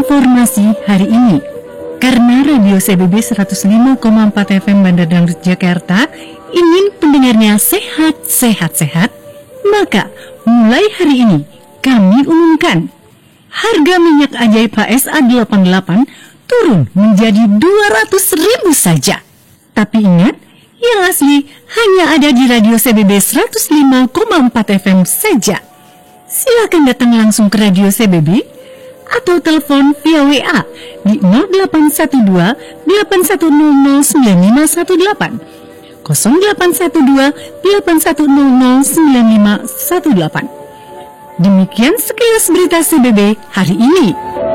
informasi hari ini. Karena Radio CBB 105,4 FM Bandar Dangdut Jakarta ingin pendengarnya sehat, maka mulai hari ini kami umumkan harga minyak ajaib HSA 88 turun menjadi 200.000 saja. Tapi ingat, yang asli hanya ada di Radio CBB 105,4 FM saja. Silakan datang langsung ke Radio CBB atau telepon via WA di 0812 8100 9518 0812 8100 9518. Demikian sekilas berita CBB hari ini.